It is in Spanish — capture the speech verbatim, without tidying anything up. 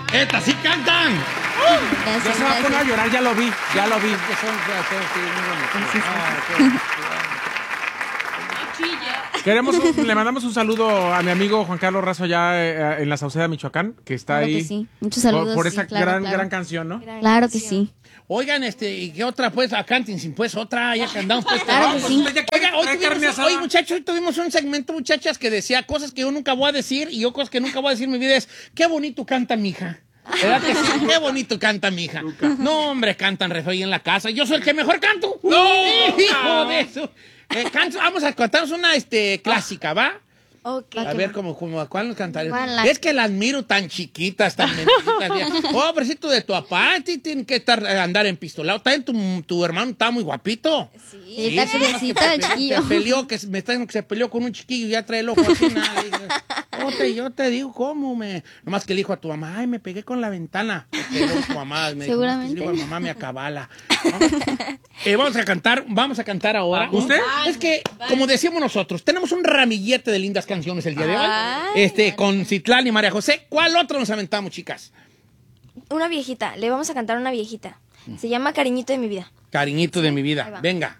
¡Estas sí cantan! Gracias, Ya se va a poner a llorar, ya lo vi, ya lo vi. Que son feos, sí, muy bonitos. Ah, Queremos un- le mandamos un saludo a mi amigo Juan Carlos Razo allá eh, en la Sauceda, Michoacán, que está Claro ahí. que sí. Muchos por- saludos. Por, sí, esa claro, gran, claro. gran canción, ¿no? Claro que sí. Oigan, este, ¿y qué otra? Pues, a canten sin pues otra, ya que andamos. Pues, Claro que sí. Oiga, hoy ¿Trae carne tuvimos, asada? hoy, muchachos, hoy tuvimos un segmento, muchachas, que decía cosas que yo nunca voy a decir y yo cosas que nunca voy a decir en mi vida es, qué bonito canta mi hija. ¿Verdad que sí? Qué bonito canta mi hija. No, hombre, cantan re feo ahí en la casa. Yo soy el que mejor canto. ¡No! ¡Hijo de eso! Eh, canto- vamos a cantarnos una este, clásica, ¿va? Ok. A ver, como, como, ¿cuál nos cantaré? ¿Cuál la- Es que las miro tan chiquitas, tan mentitas. Pobrecito de tu papá, ti tiene que estar, eh, andar empistolado. También tu, tu hermano está muy guapito. Sí, está sí, curiosita que el se- chiquillo. Se peleó, que se- me está diciendo que se peleó con un chiquillo y ya trae el ojo así. Nada. Y, yo, te, yo te digo, ¿cómo me...? Nomás que le dijo a tu mamá, ay, me pegué con la ventana. Porque luego tu mamá me dijo, Seguramente. "No, que digo, mamá me acabala. Eh, vamos a cantar, vamos a cantar ahora. ¿Usted? Es que, como decimos nosotros, tenemos un ramillete de lindas canciones el día de hoy. Ay, Este, con Citlán y María José. ¿Cuál otro nos aventamos, chicas? Una viejita. Le vamos a cantar una viejita. Se llama Cariñito de mi vida. Cariñito de mi ahí vida. va. Venga.